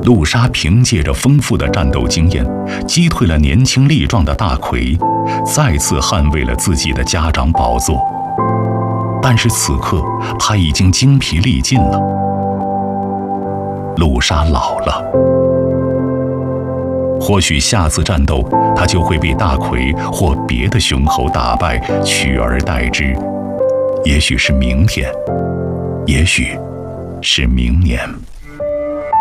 陆沙凭借着丰富的战斗经验，击退了年轻力壮的大魁，再次捍卫了自己的家长宝座。但是此刻，他已经精疲力尽了。陆沙老了，或许下次战斗，他就会被大魁或别的雄猴打败，取而代之。也许是明天，也许是明年。